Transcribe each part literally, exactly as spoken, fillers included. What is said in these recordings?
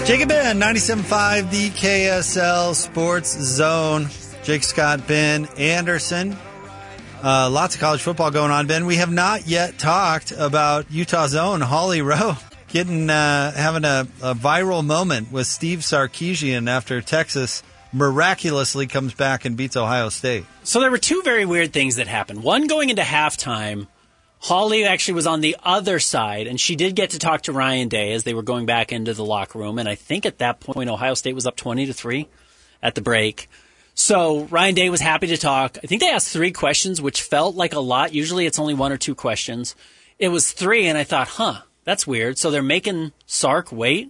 Jacob Ben, ninety-seven point five, the K S L Sports Zone. Jake Scott, Ben Anderson. Uh, lots of college football going on, Ben. We have not yet talked about Utah's own Holly Rowe getting uh, having a, a viral moment with Steve Sarkisian after Texas miraculously comes back and beats Ohio State. So there were two very weird things that happened. One, going into halftime, Holly actually was on the other side, and she did get to talk to Ryan Day as they were going back into the locker room. And I think at that point, Ohio State was up twenty to three at the break. So Ryan Day was happy to talk. I think they asked three questions, which felt like a lot. Usually it's only one or two questions. It was three, and I thought, huh, that's weird. So they're making Sark wait.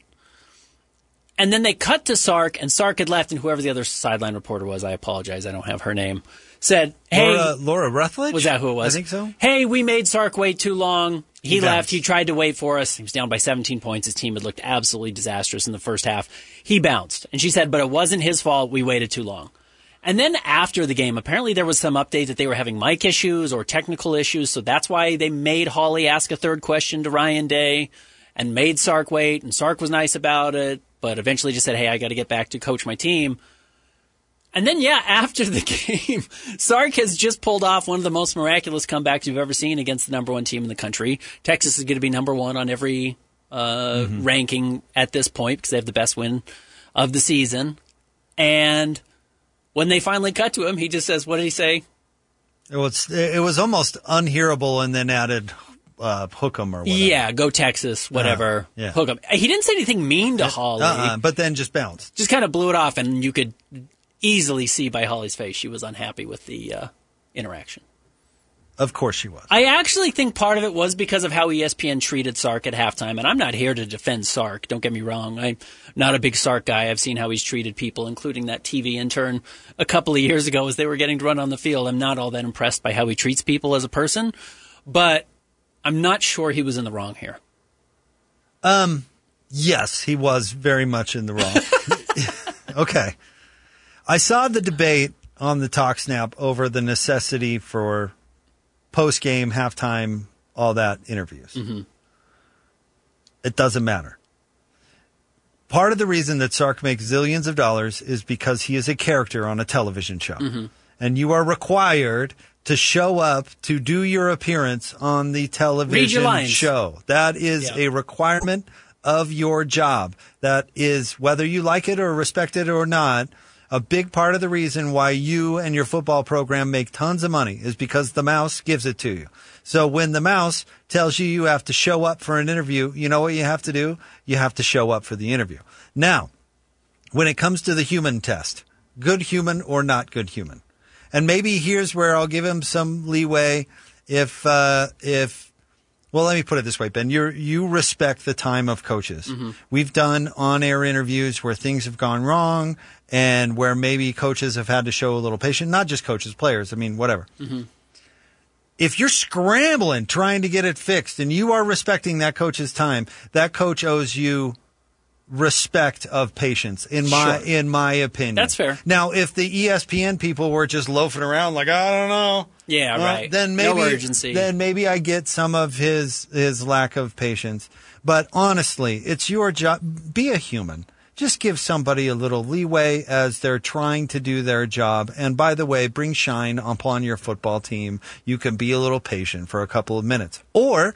And then they cut to Sark, and Sark had left, and whoever the other sideline reporter was, I apologize, I don't have her name, said, hey. Laura, Laura Rutledge? Was that who it was? I think so. Hey, we made Sark wait too long. He, He left. bounced. He tried to wait for us. He was down by seventeen points. His team had looked absolutely disastrous in the first half. He bounced. And she said, but it wasn't his fault. We waited too long. And then after the game, apparently there was some update that they were having mic issues or technical issues. So that's why they made Holly ask a third question to Ryan Day and made Sark wait. And Sark was nice about it, but eventually just said, hey, I got to get back to coach my team. And then, yeah, after the game, Sark has just pulled off one of the most miraculous comebacks you've ever seen against the number one team in the country. Texas is going to be number one on every uh, mm-hmm. ranking at this point because they have the best win of the season. And when they finally cut to him, he just says, what did he say? It was, it was almost unhearable and then added uh, hook 'em or whatever. Yeah, go Texas, whatever. Uh, yeah. Hook 'em. He didn't say anything mean to Holly. Uh-uh, but then just bounced. Just kind of blew it off, and you could easily see by Holly's face she was unhappy with the uh, interaction. Of course she was. I actually think part of it was because of how E S P N treated Sark at halftime, and I'm not here to defend Sark, don't get me wrong. I'm not a big Sark guy. I've seen how he's treated people, including that T V intern a couple of years ago as they were getting to run on the field. I'm not all that impressed by how he treats people as a person, but I'm not sure he was in the wrong here. Um, yes, he was very much in the wrong. Okay. I saw the debate on the Talk Snap over the necessity for post-game, halftime, all that interviews. Mm-hmm. It doesn't matter. Part of the reason that Sark makes zillions of dollars is because he is a character on a television show. Mm-hmm. And you are required to show up to do your appearance on the television show. That is yeah. a requirement of your job. That is, whether you like it or respect it or not, a big part of the reason why you and your football program make tons of money is because the mouse gives it to you. So when the mouse tells you you have to show up for an interview, you know what you have to do? You have to show up for the interview. Now, when it comes to the human test, good human or not good human, and maybe here's where I'll give him some leeway if, uh, if, well, let me put it this way, Ben. You you respect the time of coaches. Mm-hmm. We've done on-air interviews where things have gone wrong and where maybe coaches have had to show a little patience. Not just coaches, players. I mean, whatever. Mm-hmm. If you're scrambling trying to get it fixed and you are respecting that coach's time, that coach owes you respect of patience, in my sure. in my opinion. That's fair. Now, if the E S P N people were just loafing around like, I don't know. Yeah, uh, right. Then maybe, no urgency. Then maybe I get some of his his lack of patience. But honestly, it's your job. Be a human. Just give somebody a little leeway as they're trying to do their job. And by the way, bring shine upon your football team. You can be a little patient for a couple of minutes. Or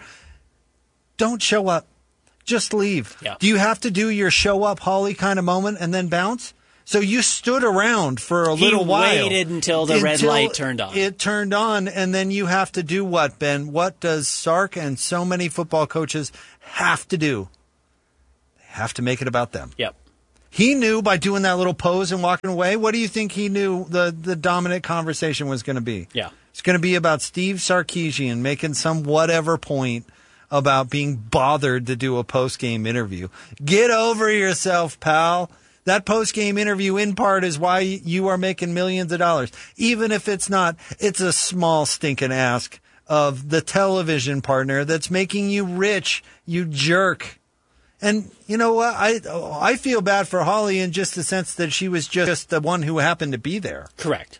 don't show up. Just leave. Yeah. Do you have to do your show up Holly kind of moment and then bounce? So you stood around for a he little while. He waited until the until red light turned on. It turned on, and then you have to do what, Ben? What does Sark and so many football coaches have to do? They have to make it about them. Yep. He knew by doing that little pose and walking away. What do you think he knew the, the dominant conversation was going to be? Yeah. It's going to be about Steve Sarkisian making some whatever point about being bothered to do a post-game interview. Get over yourself, pal. That post-game interview in part is why you are making millions of dollars. Even if it's not, it's a small stinking ask of the television partner that's making you rich, you jerk. And you know what? I I feel bad for Holly in just the sense that she was just the one who happened to be there. Correct.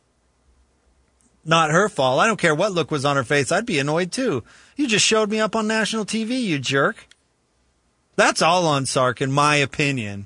Not her fault. I don't care what look was on her face. I'd be annoyed too. You just showed me up on national T V, you jerk. That's all on Sark, in my opinion.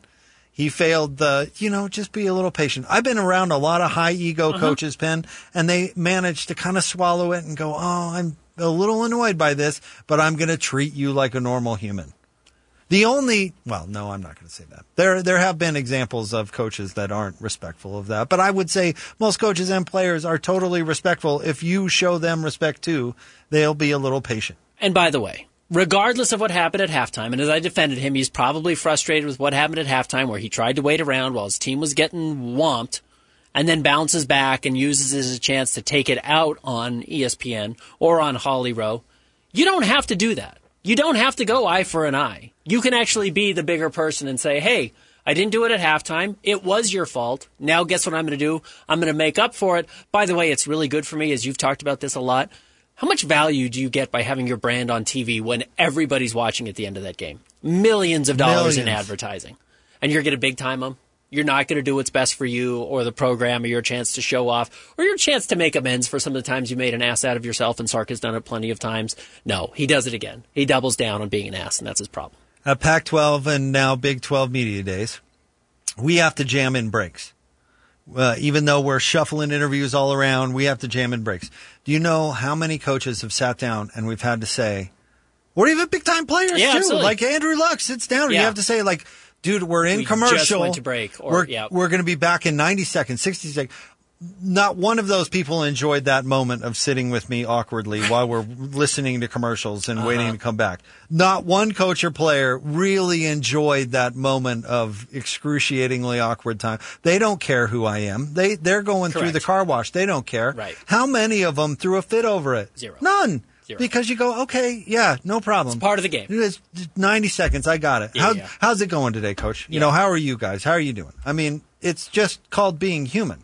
He failed the, you know, just be a little patient. I've been around a lot of high ego uh-huh. coaches, Penn, and they manage to kind of swallow it and go, oh, I'm a little annoyed by this, but I'm going to treat you like a normal human. The only, well, no, I'm not going to say that. There, there have been examples of coaches that aren't respectful of that, but I would say most coaches and players are totally respectful. If you show them respect too, they'll be a little patient. And by the way, regardless of what happened at halftime, and as I defended him, he's probably frustrated with what happened at halftime where he tried to wait around while his team was getting whomped and then bounces back and uses it as a chance to take it out on E S P N or on Holly Rowe. You don't have to do that. You don't have to go eye for an eye. You can actually be the bigger person and say, hey, I didn't do it at halftime. It was your fault. Now guess what I'm going to do? I'm going to make up for it. By the way, it's really good for me, as you've talked about this a lot. How much value do you get by having your brand on T V when everybody's watching at the end of that game? Millions of dollars Millions. in advertising. And you're going to big time them? You're not going to do what's best for you or the program or your chance to show off or your chance to make amends for some of the times you made an ass out of yourself, and Sark has done it plenty of times. No, he does it again. He doubles down on being an ass, and that's his problem. At Pac twelve and now Big twelve Media Days, we have to jam in breaks. Uh, even though we're shuffling interviews all around, we have to jam in breaks. Do you know how many coaches have sat down and we've had to say, or even big-time players, yeah, too, absolutely. like Andrew Luck sits down and yeah. you have to say, like, dude, we're in we commercial. Just went to break. Or, we're yeah. we're going to be back in ninety seconds, sixty seconds. Not one of those people enjoyed that moment of sitting with me awkwardly while we're listening to commercials and uh-huh. waiting to come back. Not one coach or player really enjoyed that moment of excruciatingly awkward time. They don't care who I am. They, they're going Correct. through the car wash. They don't care. Right. How many of them threw a fit over it? Zero. None. Zero. Because you go, okay, yeah, no problem. It's part of the game. It's ninety seconds. I got it. Yeah, How, yeah. How's it going today, Coach? You yeah. know, how are you guys? How are you doing? I mean, it's just called being human.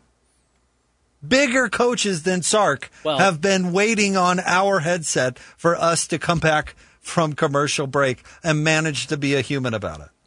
Bigger coaches than Sark well, have been waiting on our headset for us to come back from commercial break and manage to be a human about it.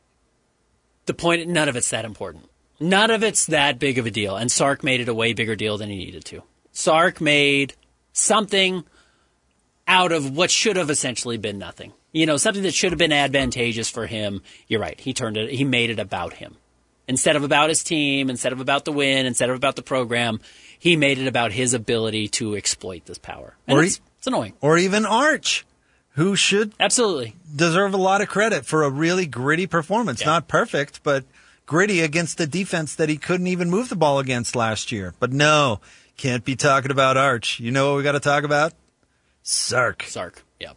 The point, none of it's that important. None of it's that big of a deal. And Sark made it a way bigger deal than he needed to. Sark made something out of what should have essentially been nothing. You know, something that should have been advantageous for him. You're right. He turned it, he made it about him. Instead of about his team, instead of about the win, instead of about the program, he made it about his ability to exploit this power. And or it's, it's annoying. Or even Arch, who should absolutely deserve a lot of credit for a really gritty performance. Yeah. Not perfect, but gritty against a defense that he couldn't even move the ball against last year. But no, can't be talking about Arch. You know what we got to talk about? Sark. Sark, yeah.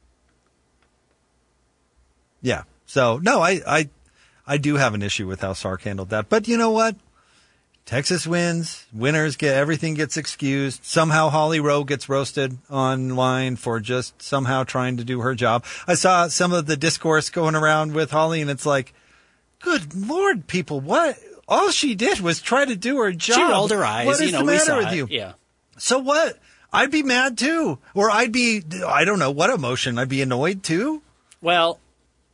Yeah. So, no, I, I, I do have an issue with how Sark handled that. But you know what? Texas wins. Winners get, everything gets excused. Somehow Holly Rowe gets roasted online for just somehow trying to do her job. I saw some of the discourse going around with Holly, and it's like, good Lord, people, what? All she did was try to do her job. She rolled her eyes. What is you know, the matter we with it. you? Yeah. So what? I'd be mad too. Or I'd be, I don't know, what emotion? I'd be annoyed too? Well,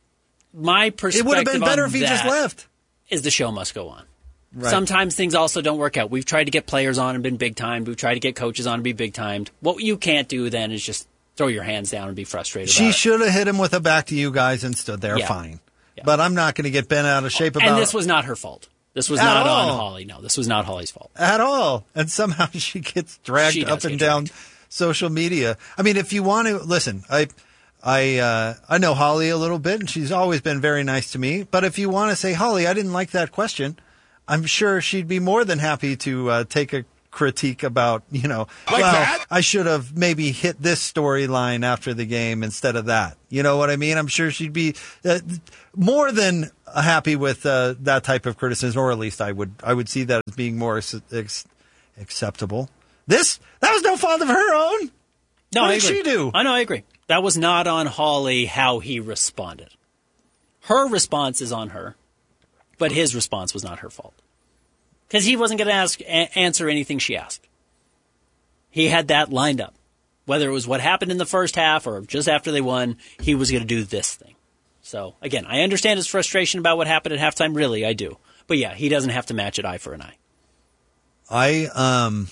my perspective it would have been better if he just left. Is the show must go on. Right. Sometimes things also don't work out. We've tried to get players on and been big timed. We've tried to get coaches on and be big timed. What you can't do then is just throw your hands down and be frustrated. She about should have hit him with a back to you guys and stood there yeah. fine. Yeah. But I'm not going to get bent out of shape about it. And this was not her fault. This was At not all. on Holly. No, this was not Holly's fault. At all. And somehow she gets dragged She up does and get down dragged. social media. I mean, if you want to listen, I I uh, I know Holly a little bit, and she's always been very nice to me. But if you want to say, Holly, I didn't like that question, I'm sure she'd be more than happy to uh, take a critique about, you know, like well, that? I should have maybe hit this storyline after the game instead of that. You know what I mean? I'm sure she'd be uh, more than happy with uh, that type of criticism, or at least I would I would see that as being more ex- ex- acceptable. This, that was no fault of her own. No, what I did agree. she do? I know, I agree. That was not on Holly how he responded. Her response is on her, but his response was not her fault. Because he wasn't going to ask a- answer anything she asked. He had that lined up. Whether it was what happened in the first half or just after they won, he was going to do this thing. So, again, I understand his frustration about what happened at halftime. Really, I do. But, yeah, he doesn't have to match it eye for an eye. I, um,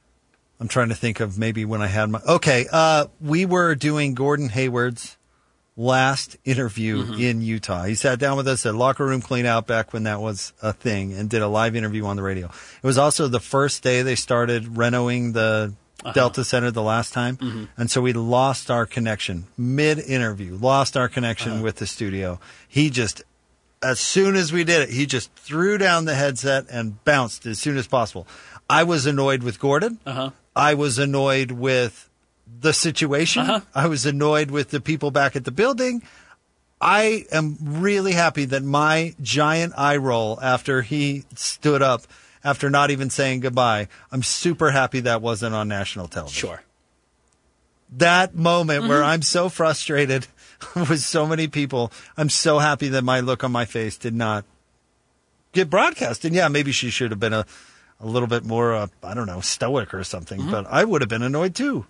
I'm trying to think of maybe when I had my, okay, uh, we were doing Gordon Hayward's last interview Mm-hmm. in Utah. He sat down with us at Locker Room Cleanout back when that was a thing and did a live interview on the radio. It was also the first day they started renoing the uh-huh. Delta Center the last time. Mm-hmm. And so we lost our connection mid-interview, lost our connection uh-huh. with the studio. He just, as soon as we did it, he just threw down the headset and bounced as soon as possible. I was annoyed with Gordon. Uh-huh. I was annoyed with the situation. Uh-huh. I was annoyed with the people back at the building. I am really happy that my giant eye roll after he stood up, after not even saying goodbye, I'm super happy that wasn't on national television. Sure. That moment Mm-hmm. where I'm so frustrated with so many people, I'm so happy that my look on my face did not get broadcast. And yeah, maybe she should have been a, a little bit more, uh, I don't know, stoic or something, mm-hmm. but I would have been annoyed too.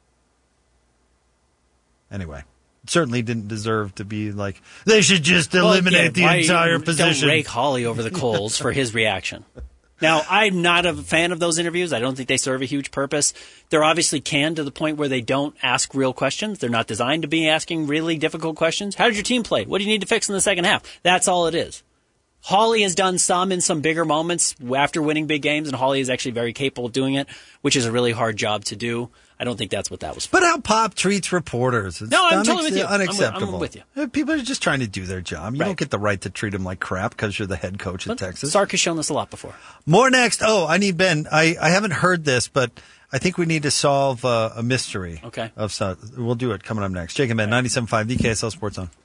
Anyway, certainly didn't deserve to be like, they should just eliminate well, yeah, the why entire position. Don't rake Hawley over the coals for his reaction. Now, I'm not a fan of those interviews. I don't think they serve a huge purpose. They're obviously canned to the point where they don't ask real questions. They're not designed to be asking really difficult questions. How did your team play? What do you need to fix in the second half? That's all it is. Hawley has done some in some bigger moments after winning big games, and Hawley is actually very capable of doing it, which is a really hard job to do. I don't think that's what that was for. But how Pop treats reporters. It's no, I'm unex- totally with you. Unacceptable. I'm with, I'm with you. People are just trying to do their job. You right. don't get the right to treat them like crap because you're the head coach but at Texas. Sark has shown this a lot before. More next. Oh, I need Ben. I, I haven't heard this, but I think we need to solve uh, a mystery. Okay. Of some, we'll do it coming up next. Jake and Ben, ninety-seven point five, the K S L Sports Zone.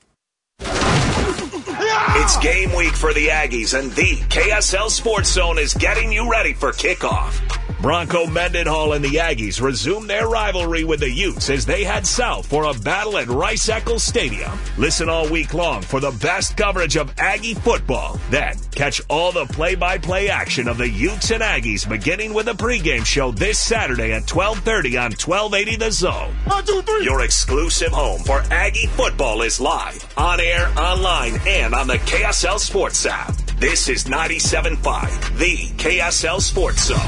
It's game week for the Aggies, and the K S L Sports Zone is getting you ready for kickoff. Bronco Mendenhall and the Aggies resume their rivalry with the Utes as they head south for a battle at Rice-Eccles Stadium. Listen all week long for the best coverage of Aggie football. Then catch all the play-by-play action of the Utes and Aggies beginning with a pregame show this Saturday at twelve thirty on twelve eighty The Zone. One, two, three. Your exclusive home for Aggie football is live, on air, online, and on the K S L Sports app. This is ninety-seven point five, the K S L Sports Zone.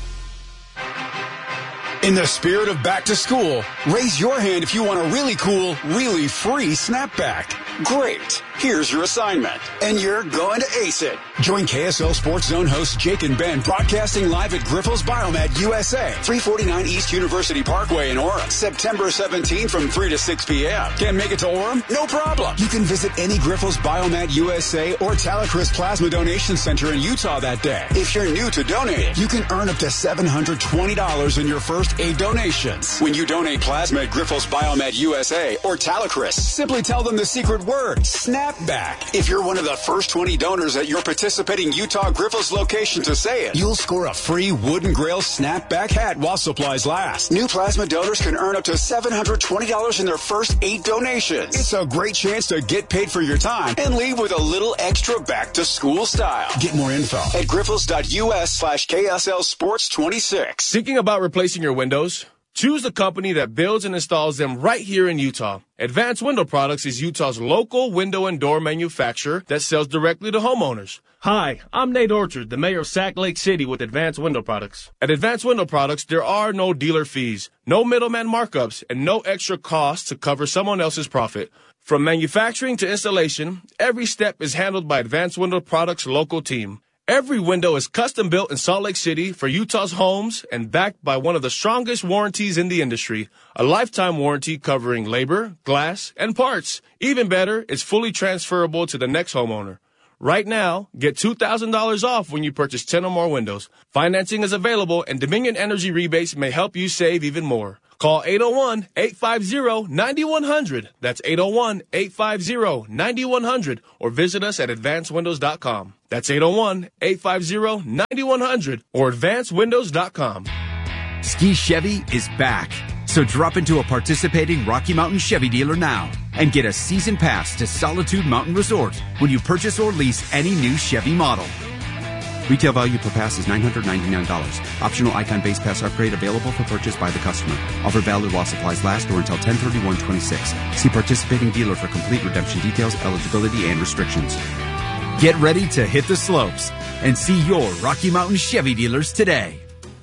In the spirit of back to school, raise your hand if you want a really cool, really free snapback. Great. Here's your assignment. And you're going to ace it. Join K S L Sports Zone hosts Jake and Ben broadcasting live at Grifols Biomed U S A, three forty-nine East University Parkway in Orem, September seventeenth from three to six p.m. Can't make it to Orem? No problem. You can visit any Grifols Biomed U S A or Talacris Plasma Donation Center in Utah that day. If you're new to donating, you can earn up to seven hundred twenty dollars in your first eight donations. When you donate plasma at Grifols Biomed U S A or Talacris, simply tell them the secret word, snapback. If you're one of the first twenty donors at your participating Utah Grifols location to say it, you'll score a free Wooden Grail snapback hat while supplies last. New plasma donors can earn up to seven hundred twenty dollars in their first eight donations. It's a great chance to get paid for your time and leave with a little extra back to school style. Get more info at grifols.us slash KSL Sports 26. Thinking about replacing your windows? Choose the company that builds and installs them right here in Utah. Advanced Window Products is Utah's local window and door manufacturer that sells directly to homeowners. Hi, I'm Nate Orchard, the mayor of Sac Lake City with Advanced Window Products. At Advanced Window Products, there are no dealer fees, no middleman markups, and no extra costs to cover someone else's profit. From manufacturing to installation, every step is handled by Advanced Window Products' local team. Every window is custom built in Salt Lake City for Utah's homes and backed by one of the strongest warranties in the industry, a lifetime warranty covering labor, glass, and parts. Even better, it's fully transferable to the next homeowner. Right now, get two thousand dollars off when you purchase ten or more windows. Financing is available, and Dominion Energy rebates may help you save even more. Call eight oh one, eight five zero, nine one zero zero. That's eight oh one, eight five zero, nine one zero zero. Or visit us at advanced windows dot com. That's eight oh one, eight five zero, nine one zero zero or advanced windows dot com. Ski Chevy is back. So drop into a participating Rocky Mountain Chevy dealer now and get a season pass to Solitude Mountain Resort when you purchase or lease any new Chevy model. Retail value per pass is nine hundred ninety-nine dollars. Optional Icon base pass upgrade available for purchase by the customer. Offer valid while supplies last or until ten thirty-one twenty-six. See participating dealer for complete redemption details, eligibility, and restrictions. Get ready to hit the slopes and see your Rocky Mountain Chevy dealers today.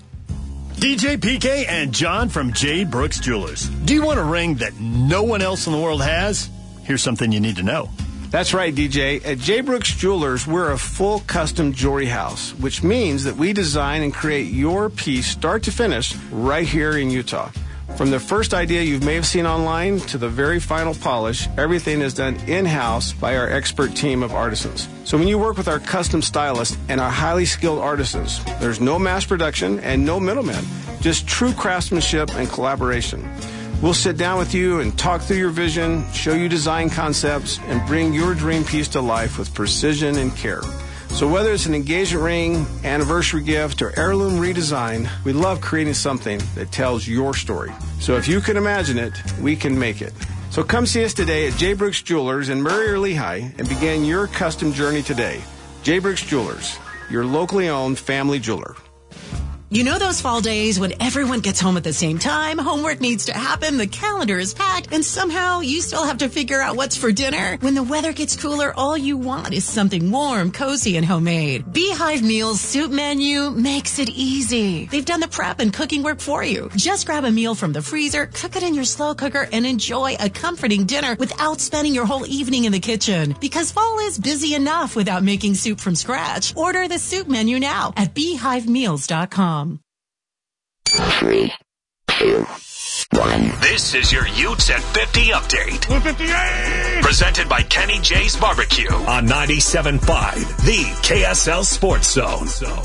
D J P K and John from Jade Brooks Jewelers. Do you want a ring that no one else in the world has? here's something you need to know. That's right, D J. At J. Brooks Jewelers, we're a full custom jewelry house, which means that we design and create your piece start to finish right here in Utah. From the first idea you may have seen online to the very final polish, everything is done in-house by our expert team of artisans. So when you work with our custom stylists and our highly skilled artisans, there's no mass production and no middlemen, just true craftsmanship and collaboration. We'll sit down with you and talk through your vision, show you design concepts, and bring your dream piece to life with precision and care. So whether it's an engagement ring, anniversary gift, or heirloom redesign, we love creating something that tells your story. So if you can imagine it, we can make it. So come see us today at J. Brooks Jewelers in Murray or Lehigh and begin your custom journey today. J. Brooks Jewelers, your locally owned family jeweler. You know those fall days when everyone gets home at the same time, homework needs to happen, the calendar is packed, and somehow you still have to figure out what's for dinner? When the weather gets cooler, all you want is something warm, cozy, and homemade. Beehive Meals soup menu makes it easy. They've done the prep and cooking work for you. Just grab a meal from the freezer, cook it in your slow cooker, and enjoy a comforting dinner without spending your whole evening in the kitchen. Because fall is busy enough without making soup from scratch. Order the soup menu now at beehive meals dot com. Three, two, one. This is your Utes at fifty update. fifty-eight! Presented by Kenny J's Barbecue on ninety-seven point five, the K S L Sports Zone.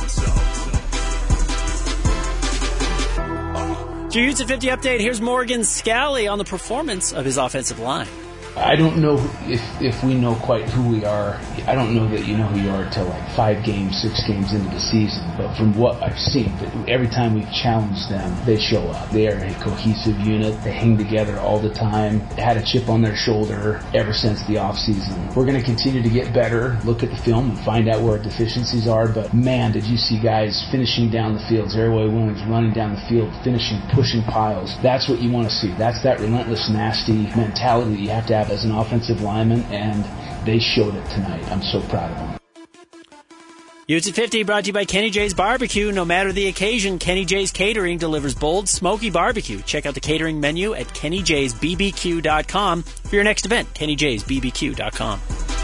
To your Utes at fifty update, here's Morgan Scally on the performance of his offensive line. I don't know if if we know quite who we are. I don't know that you know who you are until like five games, six games into the season. But from what I've seen, every time we've challenged them, they show up. They are a cohesive unit. They hang together all the time. They had a chip on their shoulder ever since the offseason. We're going to continue to get better, look at the film, and find out where our deficiencies are. But man, did you see guys finishing down the field, Airway Williams running down the field, finishing, pushing piles. That's what you want to see. That's that relentless, nasty mentality that you have to have as an offensive lineman, and they showed it tonight. I'm so proud of them. Utes at fifty brought to you by Kenny J's Barbecue. No matter the occasion, Kenny J's Catering delivers bold, smoky barbecue. Check out the catering menu at kenny jays b b q dot com for your next event. kenny jays b b q dot com.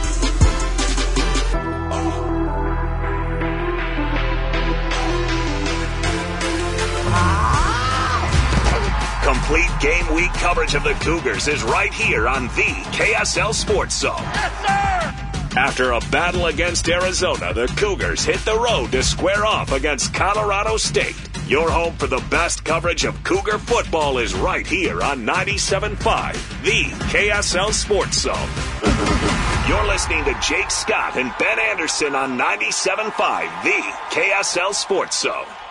Complete game week coverage of the Cougars is right here on the K S L Sports Zone. Yes, sir! After a battle against Arizona, the Cougars hit the road to square off against Colorado State. Your home for the best coverage of Cougar football is right here on ninety-seven point five, the K S L Sports Zone. You're listening to Jake Scott and Ben Anderson on ninety-seven point five, the K S L Sports Zone.